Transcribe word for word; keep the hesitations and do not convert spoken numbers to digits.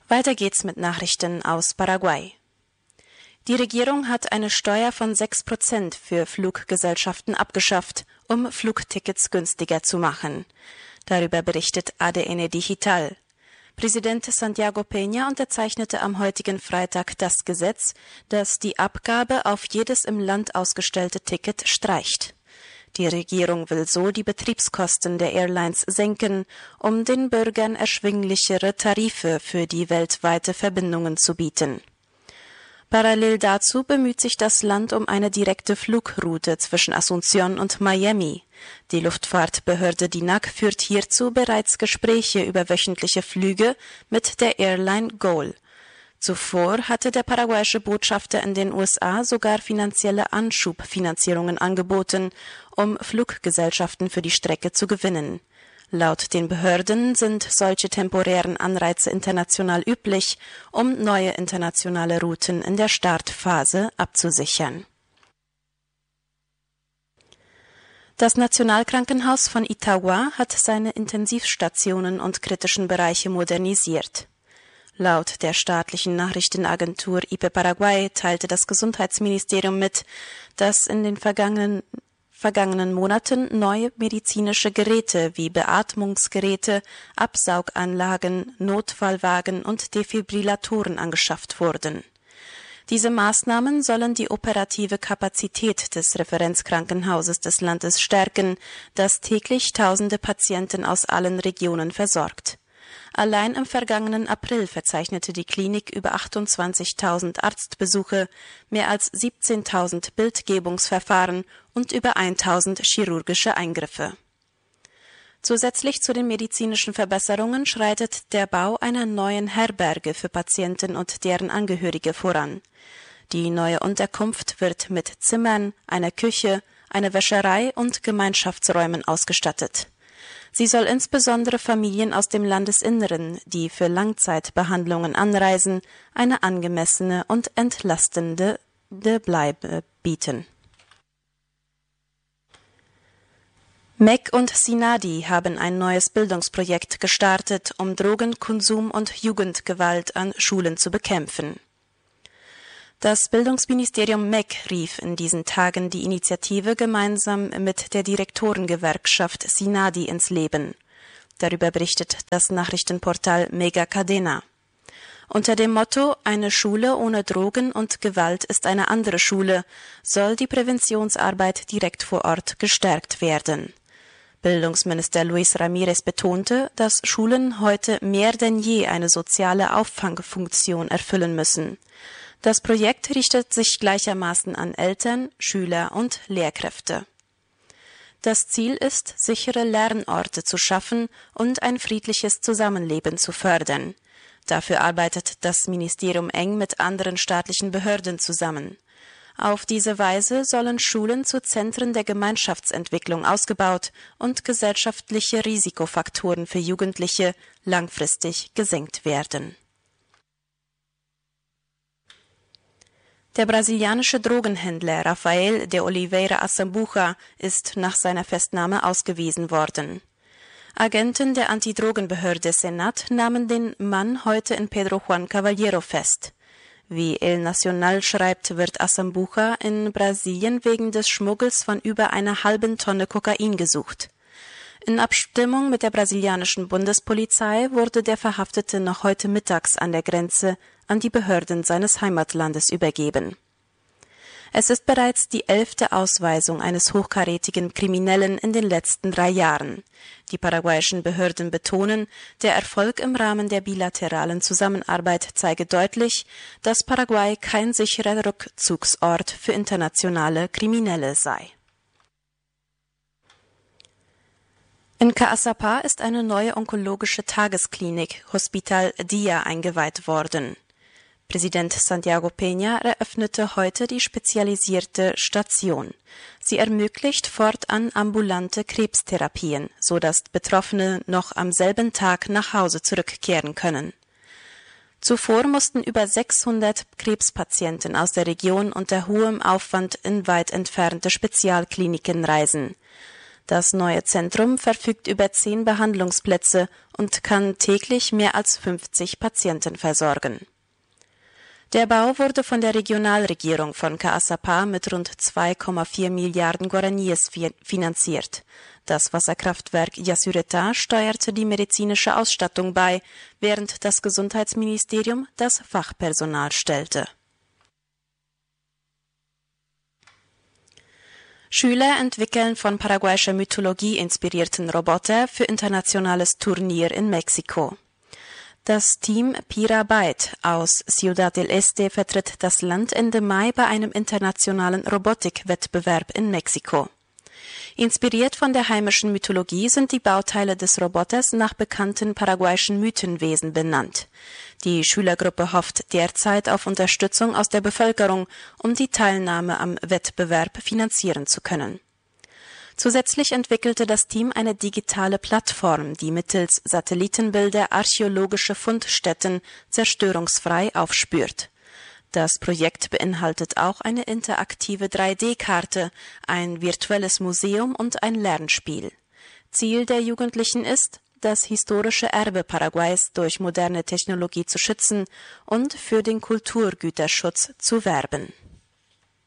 Weiter geht's mit Nachrichten aus Paraguay. Die Regierung hat eine Steuer von sechs Prozent für Fluggesellschaften abgeschafft, um Flugtickets günstiger zu machen. Darüber berichtet A D N Digital. Präsident Santiago Peña unterzeichnete am heutigen Freitag das Gesetz, das die Abgabe auf jedes im Land ausgestellte Ticket streicht. Die Regierung will so die Betriebskosten der Airlines senken, um den Bürgern erschwinglichere Tarife für die weltweite Verbindungen zu bieten. Parallel dazu bemüht sich das Land um eine direkte Flugroute zwischen Asunción und Miami. Die Luftfahrtbehörde D I N A C führt hierzu bereits Gespräche über wöchentliche Flüge mit der Airline GOL. Zuvor hatte der paraguayische Botschafter in den U S A sogar finanzielle Anschubfinanzierungen angeboten, um Fluggesellschaften für die Strecke zu gewinnen. Laut den Behörden sind solche temporären Anreize international üblich, um neue internationale Routen in der Startphase abzusichern. Das Nationalkrankenhaus von Itagua hat seine Intensivstationen und kritischen Bereiche modernisiert. Laut der staatlichen Nachrichtenagentur I P Paraguay teilte das Gesundheitsministerium mit, dass in den vergangenen vergangenen Monaten neue medizinische Geräte wie Beatmungsgeräte, Absauganlagen, Notfallwagen und Defibrillatoren angeschafft wurden. Diese Maßnahmen sollen die operative Kapazität des Referenzkrankenhauses des Landes stärken, das täglich tausende Patienten aus allen Regionen versorgt. Allein im vergangenen April verzeichnete die Klinik über achtundzwanzigtausend Arztbesuche, mehr als siebzehntausend Bildgebungsverfahren und über tausend chirurgische Eingriffe. Zusätzlich zu den medizinischen Verbesserungen schreitet der Bau einer neuen Herberge für Patienten und deren Angehörige voran. Die neue Unterkunft wird mit Zimmern, einer Küche, einer Wäscherei und Gemeinschaftsräumen ausgestattet. Sie soll insbesondere Familien aus dem Landesinneren, die für Langzeitbehandlungen anreisen, eine angemessene und entlastende Bleibe bieten. M E C und SINADI haben ein neues Bildungsprojekt gestartet, um Drogenkonsum und Jugendgewalt an Schulen zu bekämpfen. Das Bildungsministerium M E C rief in diesen Tagen die Initiative gemeinsam mit der Direktorengewerkschaft SINADI ins Leben. Darüber berichtet das Nachrichtenportal Mega Cadena. Unter dem Motto »Eine Schule ohne Drogen und Gewalt ist eine andere Schule« soll die Präventionsarbeit direkt vor Ort gestärkt werden. Bildungsminister Luis Ramírez betonte, dass Schulen heute mehr denn je eine soziale Auffangfunktion erfüllen müssen. Das Projekt richtet sich gleichermaßen an Eltern, Schüler und Lehrkräfte. Das Ziel ist, sichere Lernorte zu schaffen und ein friedliches Zusammenleben zu fördern. Dafür arbeitet das Ministerium eng mit anderen staatlichen Behörden zusammen. Auf diese Weise sollen Schulen zu Zentren der Gemeinschaftsentwicklung ausgebaut und gesellschaftliche Risikofaktoren für Jugendliche langfristig gesenkt werden. Der brasilianische Drogenhändler Rafael de Oliveira Assambuja ist nach seiner Festnahme ausgewiesen worden. Agenten der Antidrogenbehörde Senat nahmen den Mann heute in Pedro Juan Caballero fest. Wie El Nacional schreibt, wird Assambuja in Brasilien wegen des Schmuggels von über einer halben Tonne Kokain gesucht. In Abstimmung mit der brasilianischen Bundespolizei wurde der Verhaftete noch heute mittags an der Grenze an die Behörden seines Heimatlandes übergeben. Es ist bereits die elfte Ausweisung eines hochkarätigen Kriminellen in den letzten drei Jahren. Die paraguayischen Behörden betonen, der Erfolg im Rahmen der bilateralen Zusammenarbeit zeige deutlich, dass Paraguay kein sicherer Rückzugsort für internationale Kriminelle sei. In Caazapá ist eine neue onkologische Tagesklinik, Hospital Dia, eingeweiht worden. Präsident Santiago Peña eröffnete heute die spezialisierte Station. Sie ermöglicht fortan ambulante Krebstherapien, sodass Betroffene noch am selben Tag nach Hause zurückkehren können. Zuvor mussten über sechshundert Krebspatienten aus der Region unter hohem Aufwand in weit entfernte Spezialkliniken reisen. Das neue Zentrum verfügt über zehn Behandlungsplätze und kann täglich mehr als fünfzig Patienten versorgen. Der Bau wurde von der Regionalregierung von Caazapá mit rund zwei Komma vier Milliarden Guaraníes finanziert. Das Wasserkraftwerk Yacyretá steuerte die medizinische Ausstattung bei, während das Gesundheitsministerium das Fachpersonal stellte. Schüler entwickeln von paraguayischer Mythologie inspirierten Roboter für internationales Turnier in Mexiko. Das Team Pira Byte aus Ciudad del Este vertritt das Land Ende Mai bei einem internationalen Robotikwettbewerb in Mexiko. Inspiriert von der heimischen Mythologie sind die Bauteile des Roboters nach bekannten paraguayischen Mythenwesen benannt. Die Schülergruppe hofft derzeit auf Unterstützung aus der Bevölkerung, um die Teilnahme am Wettbewerb finanzieren zu können. Zusätzlich entwickelte das Team eine digitale Plattform, die mittels Satellitenbilder archäologische Fundstätten zerstörungsfrei aufspürt. Das Projekt beinhaltet auch eine interaktive drei D Karte, ein virtuelles Museum und ein Lernspiel. Ziel der Jugendlichen ist, das historische Erbe Paraguays durch moderne Technologie zu schützen und für den Kulturgüterschutz zu werben.